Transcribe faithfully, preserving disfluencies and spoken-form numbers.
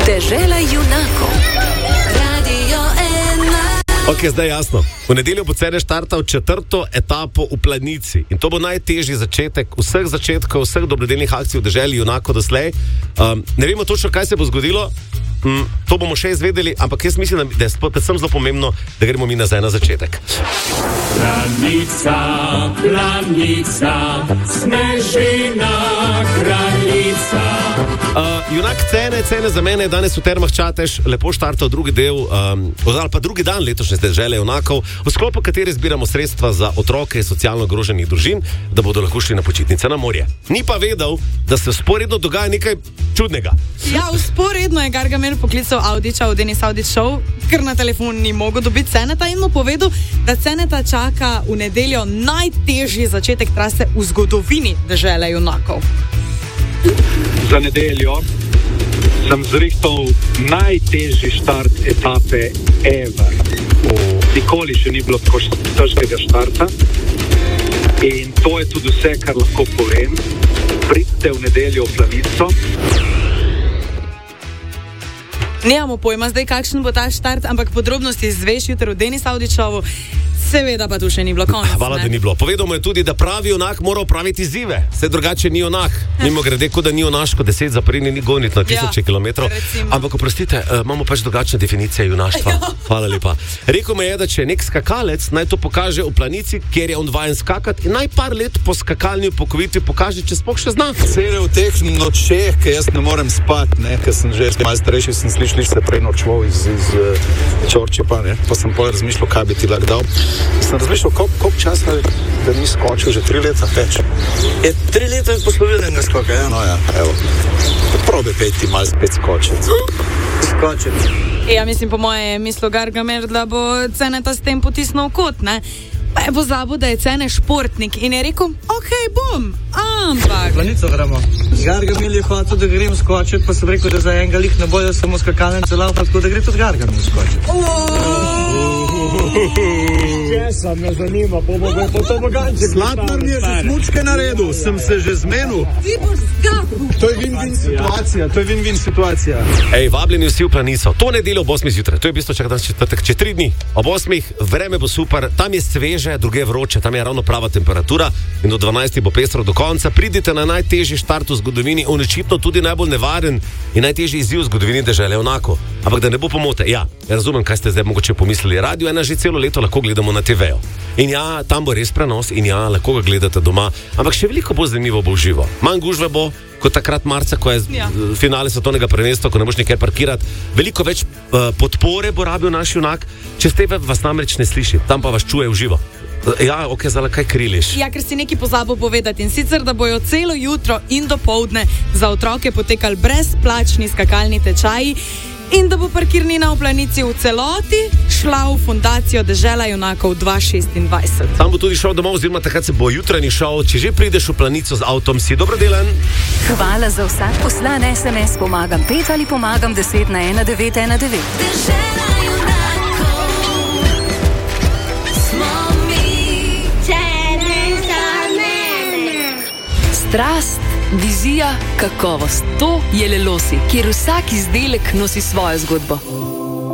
Dežela junakov. Radio ena. Ok, zdaj jasno. V nedeljo bo Cene štartal četrto etapo v Planici. In to bo najtežji začetek vseh začetkov, vseh dobrodelnih akcij v Deželi junakov doslej. Um, ne vemo točno, kaj se bo zgodilo. Mm, to bomo še izvedeli, ampak jaz mislim, da je predvsem zelo pomembno, da gremo mi nazaj na začetek. Planica, planica, snežina, kraljica. Uh, junak Cene, Cene za mene je danes v Termah Čatež lepo štartal drugi del, um, ali pa drugi dan letošnje Dežele junakov, v sklopu katere zbiramo sredstva za otroke socialno ogroženih družin, da bodo lahko šli na počitnice na morje. Ni pa vedel, da se vzporedno dogaja nekaj čudnega. Ja, vzporedno je Gargamel poklical Audiča v Denis Audič Show, ker na telefon ni mogel dobiti Ceneta in mu povedal, da Ceneta čaka v nedeljo najtežji začetek trase v zgodovini Dežele junakov. Za nedeljo sem zrihtal najtežji štart etape ever. Nikoli še ni bilo tako težkega štarta in to je tudi vse, kar lahko povem. Pridite v nedeljo v Planico. Nemamo pojma zdaj, kakšen bo ta štart, ampak podrobnosti izveš jutro v Denis Audič Showu. Seveda pa tu še ni bilo konec. Hvala, da ni bilo. Povedal mu je tudi, da pravi junak mora opraviti izzive. Vse drugače ni junak. Mimo grede, kot da ni junaško deset zapreni ni gonit na tisoče ja, kilometrov. Recimo. Ampak oprostite, imamo pač drugačne definicije junaštva. Hvala lepa. Rekel mi je, da če nek skakalec naj to pokaže v Planici, kjer je on vajen skakati in naj par let po skakalni upokovitvi pokaže, če sploh še zna. Cele v teh nočeh, ker jaz ne morem spati, ne, ker sem že malo starejši, sem slišal, se prej nočval iz, iz uh, Čorčipa, ne, pa sem pol razmišljal, kaj bi ti lahko dal. Sem razmišljal, koliko časa, da ni skočil, že tri leta več. Je tri leta je poslovilnega skoka, ja? No ja, evo. Probi peti malo spet skočiti. Skočiti. Ja, mislim, po moje je mislil Gargamel, da bo Ceneta s tem potisnil kot, ne? Pa je pozabil, da je Cene športnik in je rekel, ok, bom, ampak... Planico gremo. Gargamel je hotel, da grem skočiti, pa sem rekel, da za enega lih ne bojo samo skakalnice laufa, tako da gre tudi Gargamel skočiti. Česa me zanima, bomo bo po to boganče. Zlatnar mi je že smučke naredil, sem se že zmenil. Ti boš skakal. To je win-win situacija, to je win-win situacija. Ej, vabljeni vsi v Planico. To nedeljo ob osmih zjutraj, to je v bistvu čak danes četrtek, čez tri dni. Ob osmih, vreme bo super, tam je sveže, druge je vroče, tam je ravno prava temperatura in do dvanajstih bo pestro do konca. Pridite na najtežji štart v zgodovini, očitno tudi najbolj nevaren in najtežji izziv v zgodovini Dežele junakov. Ampak da ne bo pomote, ja, razumem, kaj ste zdaj mogoče pomislili. Radio ena že celo leto lahko gledamo na te vejo. In ja, tam bo res prenos in ja, lahko ga gledate doma, ampak še veliko bolj zanimivo bo v živo. Manj gužve bo, kot takrat marca, ko je ja. finale svetovnega prvenstva, ko ne boš nikjer parkirati. Veliko več uh, podpore bo rabil naš junak, če ste vas namreč ne sliši, tam pa vas čuje v živo. Ja, ok, zdaj kaj kriliš? Ja, ker si neki pozabil povedati in sicer, da bojo celo jutro in dopoldne za otroke potekali brezplačni skakalni tečaji in da bo parkirnina v Planici v celoti šla v fundacijo Dežela junakov dva tisoč šestindvajset. Tam bo tudi šel domov, oziroma takrat se bo jutranji šel, če že prideš v Planico z avtom, si dobrodelen. Hvala za vsak poslan es em es, pomagam pet ali pomagam deset na ena devet ena devet. Dežela junakov smo mi. Cene za mene. Strast, vizija, kakovost. To je Lelosi, kjer vsak izdelek nosi svojo zgodbo.